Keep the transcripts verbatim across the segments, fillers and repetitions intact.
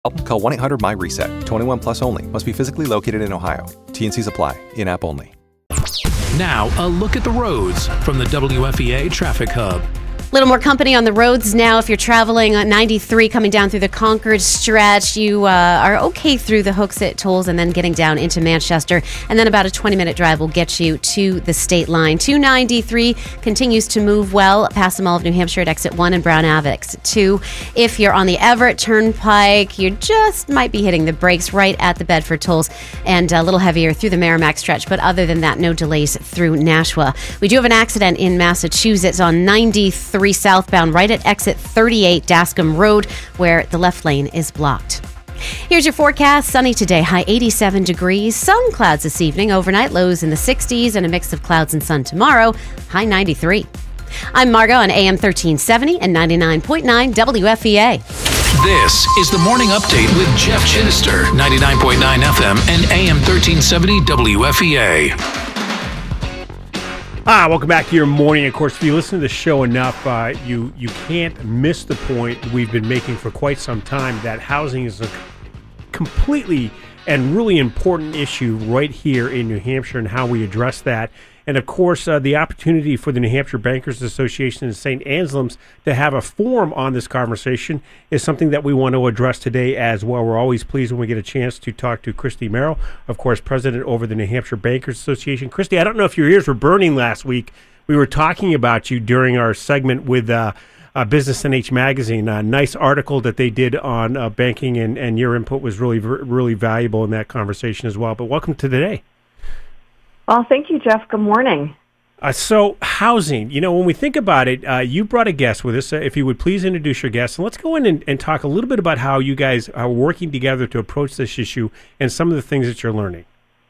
Call one eight hundred my reset. twenty-one plus only. Must be physically located in Ohio. T N Cs apply. In-app only. Now, a look at the roads from the W F E A Traffic Hub. Little more company on the roads now. If you're traveling on ninety-three coming down through the Concord stretch, you uh, are okay through the Hooksett tolls and then getting down into Manchester. And then about a twenty-minute drive will get you to the state line. two ninety-three continues to move well past the Mall of New Hampshire at exit one and Brown Ave exit two. If you're on the Everett Turnpike, you just might be hitting the brakes right at the Bedford tolls and a little heavier through the Merrimack stretch. But other than that, no delays through Nashua. We do have an accident in Massachusetts on ninety-three southbound right at exit thirty-eight Dascom Road where the left lane is blocked. Here's your forecast. Sunny today, high eighty-seven degrees. Some clouds this evening, overnight lows in the sixties and a mix of clouds and sun tomorrow, high ninety-three. I'm Margo on A M thirteen seventy and ninety-nine point nine W F E A. This is the Morning Update with Jeff Chittister, ninety-nine point nine F M and A M thirteen seventy W F E A. Ah, welcome back to your morning. Of course, if you listen to the show enough, uh, you you can't miss the point we've been making for quite some time that housing is a completely and really important issue right here in New Hampshire and how we address that. And of course, uh, the opportunity for the New Hampshire Bankers Association and Saint Anselm's to have a forum on this conversation is something that we want to address today as well. We're always pleased when we get a chance to talk to Christy Merrill, of course, president over the New Hampshire Bankers Association. Christy, I don't know if your ears were burning last week. We were talking about you during our segment with uh, uh, Business N H Magazine. A nice article that they did on uh, banking, and, and your input was really, really valuable in that conversation as well. But welcome to today. Well, thank you, Jeff. Good morning. Uh, so housing, you know, when we think about it, uh, you brought a guest with us. Uh, if you would please introduce your guest, and let's go in and, and talk a little bit about how you guys are working together to approach this issue and some of the things that you're learning.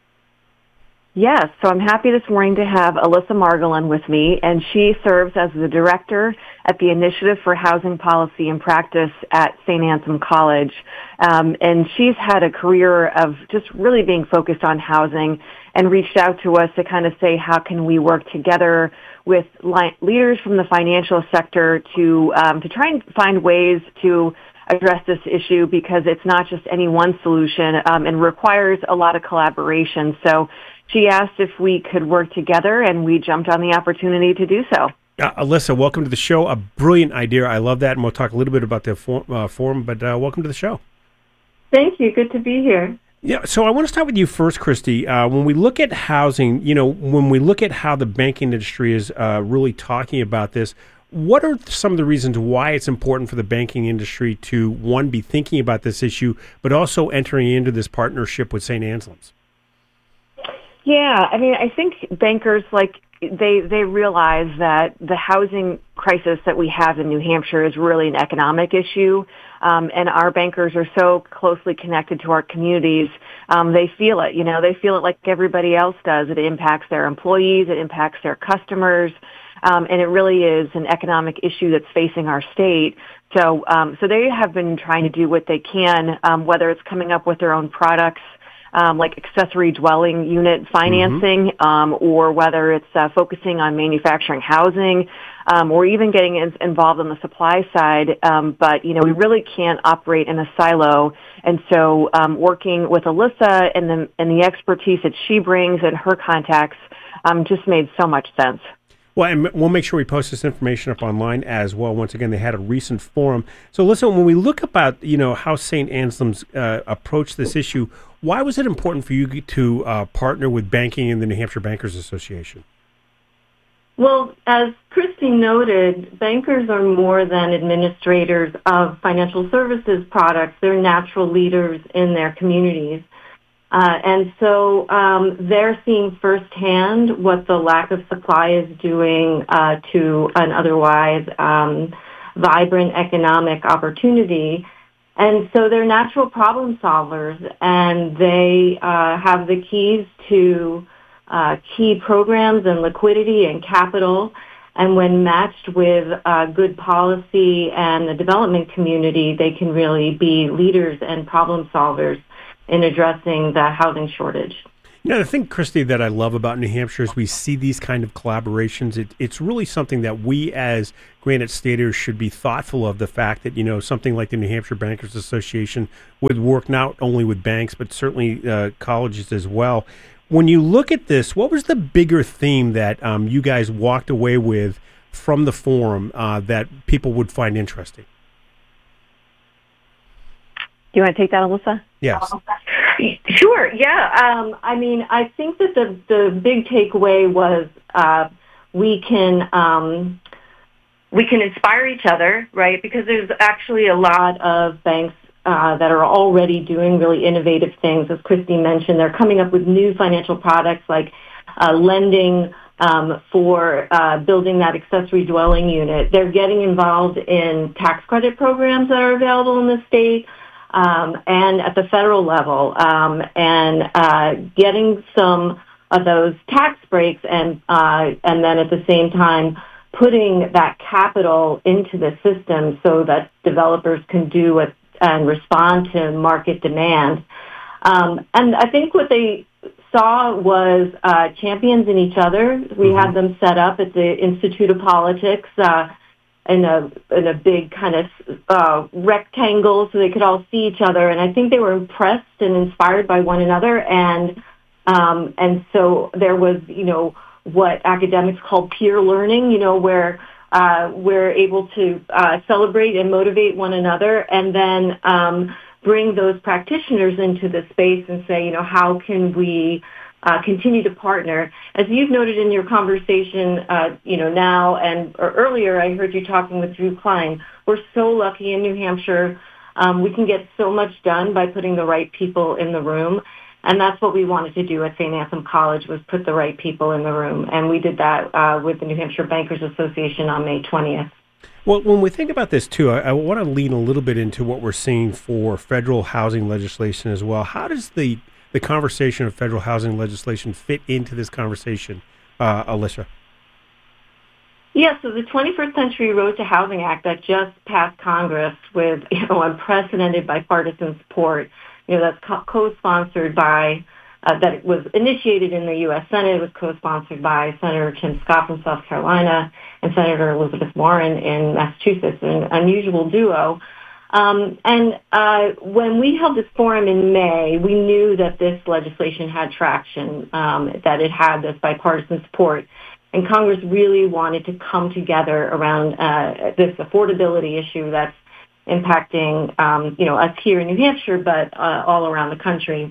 Yes, so I'm happy this morning to have Alyssa Margolin with me, and she serves as the director at the Initiative for Housing Policy and Practice at Saint Anselm College. Um, and she's had a career of just really being focused on housing and reached out to us to kind of say, how can we work together with li- leaders from the financial sector to um, to try and find ways to address this issue, because it's not just any one solution um, and requires a lot of collaboration. So she asked if we could work together, and we jumped on the opportunity to do so. Uh, Alyssa, welcome to the show. A brilliant idea. I love that, and we'll talk a little bit about the for- uh, forum, but uh, welcome to the show. Thank you. Good to be here. Yeah, so I want to start with you first, Christy. Uh, when we look at housing, you know, when we look at how the banking industry is uh, really talking about this, what are some of the reasons why it's important for the banking industry to, one, be thinking about this issue, but also entering into this partnership with Saint Anselm's? Yeah, I mean, I think bankers, like, they they realize that the housing crisis that we have in New Hampshire is really an economic issue, um, and our bankers are so closely connected to our communities. Um, they feel it, you know, they feel it like everybody else does. It impacts their employees, it impacts their customers, um, and it really is an economic issue that's facing our state. So, um, so they have been trying to do what they can, um, whether it's coming up with their own products, Um, like accessory dwelling unit financing, mm-hmm. um, or whether it's uh, focusing on manufacturing housing, um, or even getting in, involved on the supply side. Um, but, you know, we really can't operate in a silo. And so um, working with Alyssa and the, and the expertise that she brings and her contacts um, just made so much sense. Well, and we'll make sure we post this information up online as well. Once again, they had a recent forum. So listen, when we look about, you know, how Saint Anselm's uh, approached this issue, why was it important for you to uh, partner with banking in the New Hampshire Bankers Association? Well, as Christy noted, bankers are more than administrators of financial services products. They're natural leaders in their communities. Uh, and so um, they're seeing firsthand what the lack of supply is doing uh, to an otherwise um, vibrant economic opportunity. And so they're natural problem solvers, and they uh, have the keys to uh, key programs and liquidity and capital. And when matched with uh, good policy and the development community, they can really be leaders and problem solvers in addressing the housing shortage. You know, the thing, Christy, that I love about New Hampshire is we see these kind of collaborations. It, it's really something that we as Granite Staters should be thoughtful of, the fact that, you know, something like the New Hampshire Bankers Association would work not only with banks, but certainly uh, colleges as well. When you look at this, what was the bigger theme that um, you guys walked away with from the forum uh, that people would find interesting? Do you want to take that, Alyssa? Yes. Sure. Yeah. Um, I mean, I think that the the big takeaway was uh, we can um, we can inspire each other, right? Because there's actually a lot of banks uh, that are already doing really innovative things. As Christy mentioned, they're coming up with new financial products like uh, lending um, for uh, building that accessory dwelling unit. They're getting involved in tax credit programs that are available in the state. Um, and at the federal level, um, and uh, getting some of those tax breaks, and uh, and then at the same time putting that capital into the system so that developers can do it and respond to market demand. Um, and I think what they saw was uh, champions in each other. We mm-hmm. had them set up at the Institute of Politics. Uh, in a in a big kind of uh, rectangle so they could all see each other. And I think they were impressed and inspired by one another. And um, and so there was, you know, what academics call peer learning, you know, where uh, we're able to uh, celebrate and motivate one another, and then um, bring those practitioners into the space and say, you know, how can we Uh, continue to partner. As you've noted in your conversation, uh, you know, now and or earlier, I heard you talking with Drew Klein. We're so lucky in New Hampshire. Um, we can get so much done by putting the right people in the room. And that's what we wanted to do at Saint Anselm College, was put the right people in the room. And we did that uh, with the New Hampshire Bankers Association on May twentieth. Well, when we think about this, too, I, I want to lean a little bit into what we're seeing for federal housing legislation as well. How does the the conversation of federal housing legislation fit into this conversation, uh, Alicia? Yeah, so the twenty-first Century Road to Housing Act that just passed Congress with, you know, unprecedented bipartisan support, you know, that's co- co-sponsored by, uh, that was initiated in the U S Senate. It was co-sponsored by Senator Tim Scott from South Carolina and Senator Elizabeth Warren in Massachusetts, an unusual duo. Um, and uh, when we held this forum in May, we knew that this legislation had traction, um, that it had this bipartisan support, and Congress really wanted to come together around uh, this affordability issue that's impacting, um, you know, us here in New Hampshire, but uh, all around the country.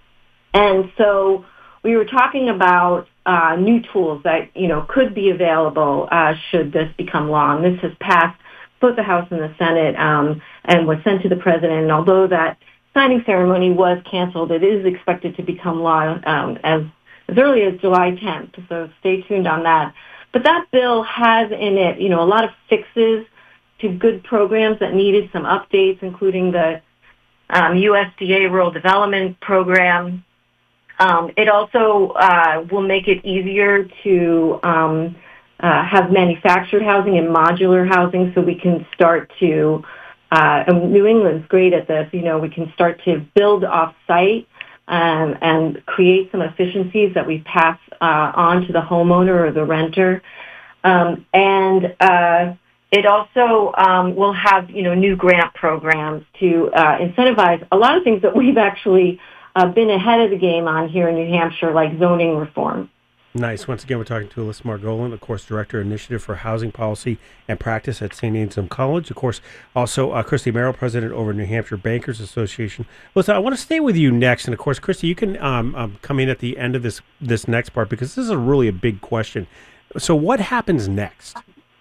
And so we were talking about uh, new tools that, you know, could be available uh, should this become law. And this has passed both the House and the Senate, um, and was sent to the President. And although that signing ceremony was canceled, it is expected to become law um, as, as early as July tenth. So stay tuned on that. But that bill has in it, you know, a lot of fixes to good programs that needed some updates, including the um, U S D A Rural Development Program. Um, it also uh, will make it easier to um, Uh, have manufactured housing and modular housing, so we can start to, uh, and New England's great at this, you know, we can start to build off-site um, and create some efficiencies that we pass uh, on to the homeowner or the renter. Um, and uh, it also um, will have, you know, new grant programs to uh, incentivize a lot of things that we've actually uh, been ahead of the game on here in New Hampshire, like zoning reform. Nice. Once again, we're talking to Alyssa Margolin, of course, Director of Initiative for Housing Policy and Practice at Saint Anselm College. Of course, also uh, Christy Merrill, President over New Hampshire Bankers Association. Alyssa, I want to stay with you next. And, of course, Christy, you can um, um, come in at the end of this this next part, because this is a really a big question. So what happens next?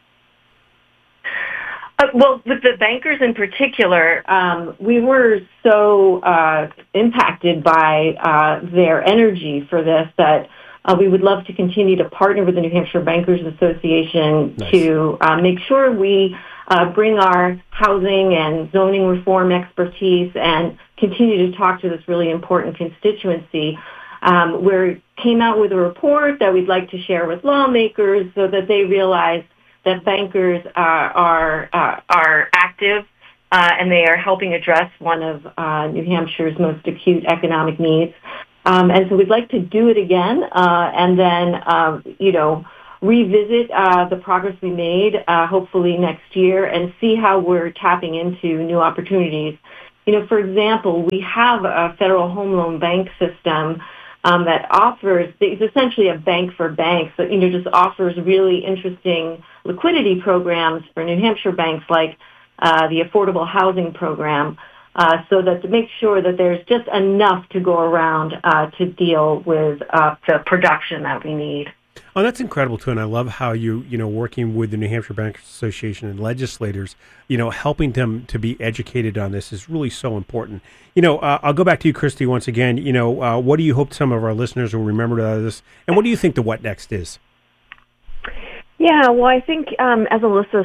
Uh, well, with the bankers in particular, um, we were so uh, impacted by uh, their energy for this that Uh, we would love to continue to partner with the New Hampshire Bankers Association nice. to uh, make sure we uh, bring our housing and zoning reform expertise and continue to talk to this really important constituency. Um, we came out with a report that we'd like to share with lawmakers so that they realize that bankers uh, are uh, are active uh, and they are helping address one of uh, New Hampshire's most acute economic needs. Um, and so we'd like to do it again uh, and then, uh, you know, revisit uh, the progress we made, uh, hopefully next year, and see how we're tapping into new opportunities. You know, for example, we have a federal home loan bank system um, that offers, it's essentially a bank for banks, that, you know, just offers really interesting liquidity programs for New Hampshire banks like uh, the Affordable Housing Program, uh, so that to make sure that there's just enough to go around uh, to deal with uh, the production that we need. Oh, that's incredible, too, and I love how you, you know, working with the New Hampshire Bankers Association and legislators, you know, helping them to be educated on this is really so important. You know, uh, I'll go back to you, Christy, once again. You know, uh, what do you hope some of our listeners will remember out of this, and what do you think the what next is? Yeah, well, I think um, as Alyssa